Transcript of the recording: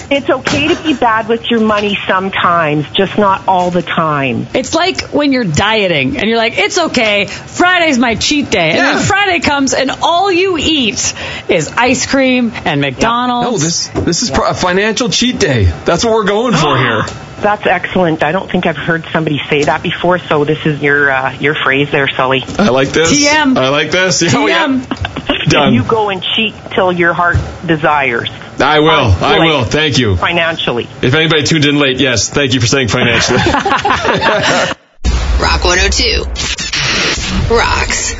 It's okay to be bad with your money sometimes, just not all the time. It's like when you're dieting and you're like, it's okay, Friday's my cheat day. And then Friday comes and all you eat is ice cream and McDonald's. No, this is a financial cheat day. That's what we're going for here. That's excellent. I don't think I've heard somebody say that before, so this is your phrase there, Sully. I like this. TM. I like this. TM. Done. You go and cheat till your heart desires. I will. I will. Thank you. Financially. If anybody tuned in late, yes, thank you for saying financially. Rock 102. Rocks.